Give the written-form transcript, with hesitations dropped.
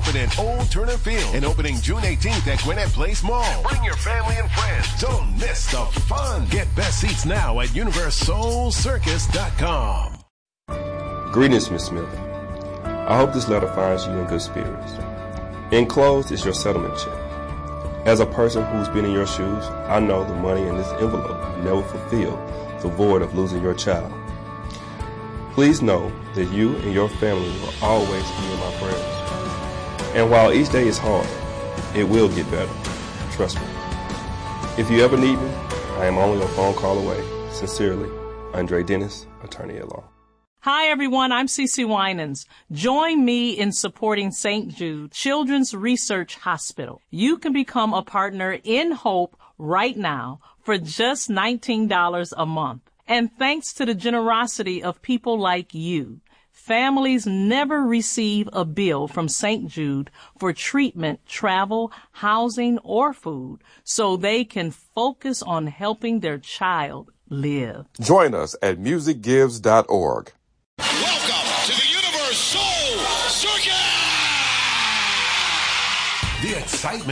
open at Old Turner Field and opening June 18th at Gwinnett Place Mall. Bring your family and friends. Don't miss the fun. Get best seats now at UniversalCircus.com. Greetings, Miss Smith. I hope this letter finds you in good spirits. Enclosed is your settlement check. As a person who's been in your shoes, I know the money in this envelope will never fulfill the void of losing your child. Please know that you and your family will always be in my prayers. And while each day is hard, it will get better. Trust me. If you ever need me, I am only a phone call away. Sincerely, Andre Dennis, attorney at law. Hi, everyone. I'm Cece Winans. Join me in supporting St. Jude Children's Research Hospital. You can become a partner in Hope right now for just $19 a month. And thanks to the generosity of people like you, families never receive a bill from St. Jude for treatment, travel, housing, or food, so they can focus on helping their child live. Join us at musicgives.org. Welcome to the Universal Circus! The excitement